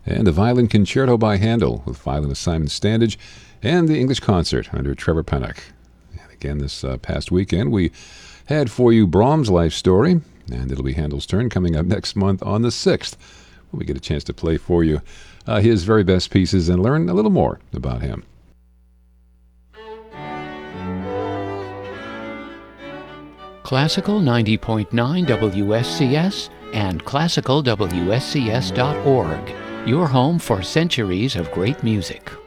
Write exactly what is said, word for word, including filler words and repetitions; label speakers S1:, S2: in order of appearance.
S1: and the Violin Concerto by Handel with violinist Simon Standage, and the English Concert under Trevor Pennock. And again, this uh, past weekend, we had for you Brahms' life story, and it'll be Handel's turn coming up next month on the sixth, when we get a chance to play for you uh, his very best pieces and learn a little more about him.
S2: Classical ninety point nine W S C S and classical W S C S dot org, your home for centuries of great music.